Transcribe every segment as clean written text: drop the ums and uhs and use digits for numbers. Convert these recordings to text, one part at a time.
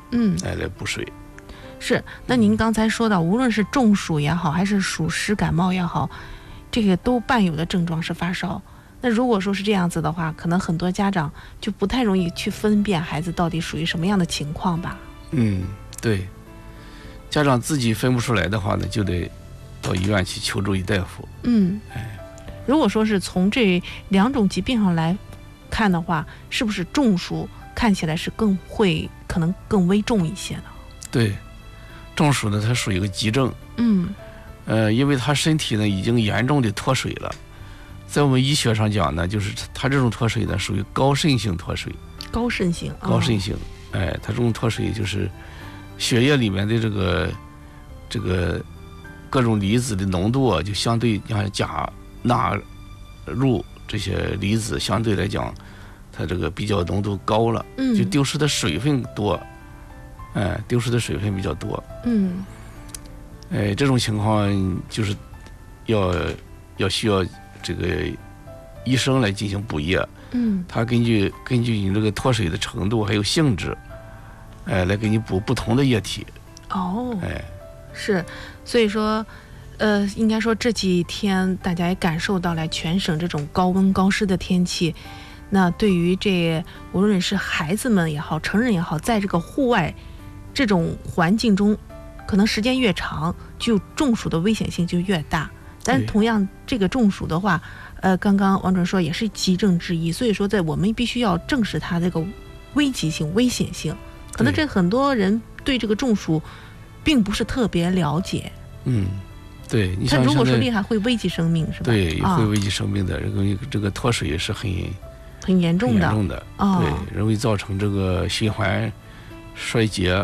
来补水。 是。那您刚才说到，无论是中暑也好，还是暑湿感冒也好，这个都伴有的症状是发烧。那如果说是这样子的话，可能很多家长就不太容易去分辨孩子到底属于什么样的情况吧。 对，家长自己分不出来的话呢，就得到医院去求助于大夫。 如果说是从这2种疾病上来看的话，是不是中暑看起来是可能更危重一些呢？ 对，中暑呢，它属于一个急症。因为他身体呢已经严重的脱水了。在我们医学上讲呢，就是他这种脱水呢属于高渗性脱水。 高渗性。 他这种脱水就是血液里面的这个各种离子的浓度啊，就相对像钾、钠、钼这些离子相对来讲，它这个比较浓度高了，就丢失的水分多，丢失的水分比较多。这种情况就是需要这个医生来进行补液。他根据你这个脱水的程度还有性质，来给你补不同的液体。 是。所以说应该说这几天大家也感受到了全省这种高温高湿的天气，那对于这无论是孩子们也好，成人也好，在这个户外这种环境中，可能时间越长，就中暑的危险性就越大。但同样这个中暑的话，刚刚王主任说也是急症之一，所以说我们必须要正视它这个危急性、危险性。可能很多人对这个中暑并不是特别了解。 对，你他如果说厉害会危及生命，是吧？ 对，也会危及生命的。这个脱水是很严重的。 对，容易造成这个心环衰竭，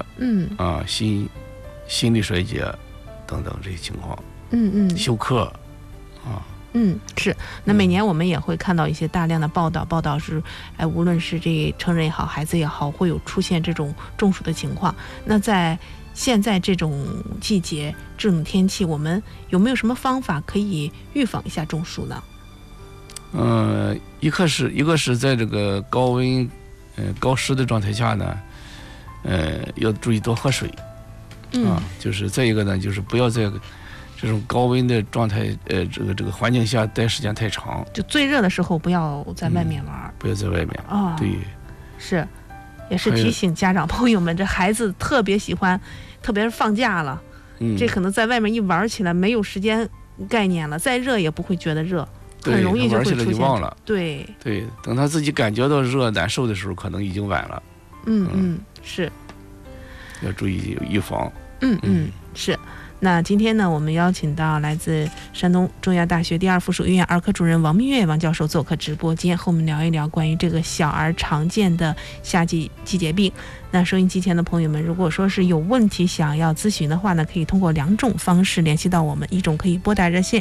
心力衰竭等等这些情况。休克是。那每年我们也会看到一些大量的报道是，无论是这成人也好，孩子也好，会有出现这种中暑的情况。那在现在这种季节、这种天气，我们有没有什么方法可以预防一下中暑呢？ 一个是在这个高温、高湿的状态下呢，要注意多喝水。就是再一个呢，就是不要在这种高温的状态，这个环境下待时间太长。就最热的时候不要在外面玩， 不要在外面。对， 是。也是提醒家长朋友们，这孩子特别喜欢，特别是放假了，这可能在外面一玩起来没有时间概念了，再热也不会觉得热，很容易就会出现。 玩起来就忘了。 对， 等他自己感觉到热难受的时候，可能已经晚了。 是。 要注意预防。 是。那今天呢，我们邀请到来自山东中医药大学第2附属医院儿科主任王明月王教授做客直播间，和我们聊一聊关于这个小儿常见的夏季季节病。那收音机前的朋友们，如果说是有问题想要咨询的话呢，可以通过2种方式联系到我们，一种可以拨打热线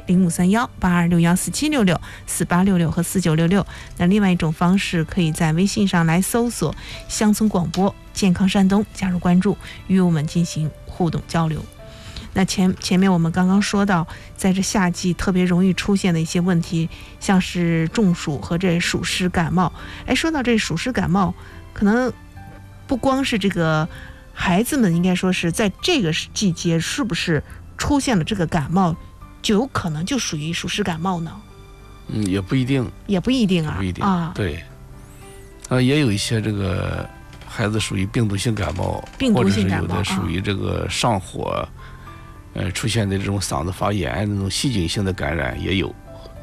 053182614766、4866和4966，那另外一种方式可以在微信上来搜索乡村广播健康山东，加入关注，与我们进行互动交流。那前面我们刚刚说到，在这夏季特别容易出现的一些问题，像是中暑和这暑湿感冒。说到这暑湿感冒，可能不光是这个孩子们，应该说是在这个季节，是不是出现了这个感冒，就有可能就属于暑湿感冒呢？ 也不一定啊。 不一定。 对，也有一些这个孩子属于病毒性感冒， 或者是有的属于这个上火。出现的这种嗓子发炎那种细菌性的感染也有。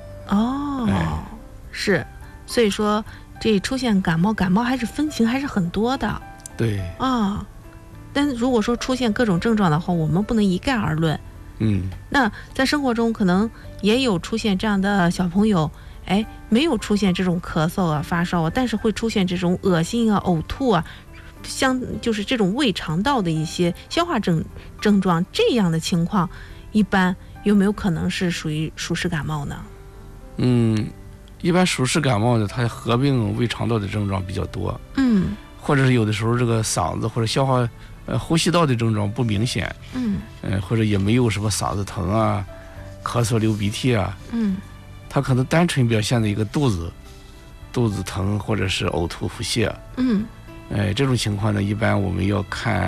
是。所以说这出现感冒还是分型还是很多的。 对。 但如果说出现各种症状的话，我们不能一概而论。那在生活中可能也有出现这样的小朋友，没有出现这种咳嗽啊、发烧啊，但是会出现这种恶心啊、呕吐啊，就是这种胃肠道的一些消化症状，这样的情况一般有没有可能是属于暑湿感冒呢？ 一般暑湿感冒的它合并胃肠道的症状比较多。或者是有的时候这个嗓子或者消化呼吸道的症状不明显。或者也没有什么嗓子疼啊、咳嗽流鼻涕啊。它可能单纯表现的一个肚子疼或者是呕吐腹泻。这种情况呢，一般我们要看